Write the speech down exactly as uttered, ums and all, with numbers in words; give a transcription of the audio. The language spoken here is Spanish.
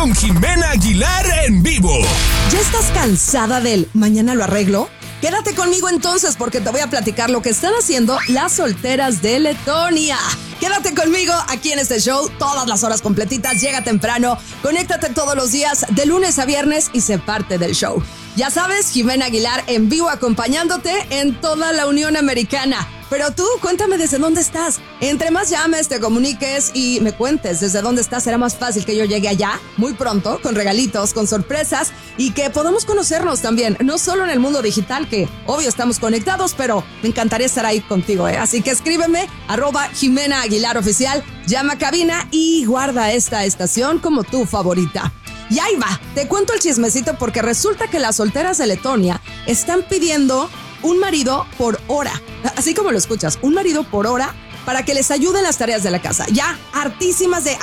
con Jimena Aguilar en vivo. ¿Ya estás cansada del mañana lo arreglo? Quédate conmigo entonces porque te voy a platicar lo que están haciendo las solteras de Letonia. Quédate conmigo aquí en este show todas las horas completitas. Llega temprano, conéctate todos los días de lunes a viernes y sé parte del show. Ya sabes, Jimena Aguilar en vivo acompañándote en toda la Unión Americana. Pero tú, cuéntame desde dónde estás. Entre más llames, te comuniques y me cuentes desde dónde estás, será más fácil que yo llegue allá muy pronto, con regalitos, con sorpresas y que podamos conocernos también, no solo en el mundo digital, que obvio estamos conectados, pero me encantaría estar ahí contigo, ¿eh? Así que escríbeme, arroba Jimena Aguilar Oficial, llama a cabina y guarda esta estación como tu favorita. Y ahí va, te cuento el chismecito porque resulta que las solteras de Letonia están pidiendo un marido por hora, así como lo escuchas, un marido por hora para que les ayude en las tareas de la casa. Ya hartísimas de,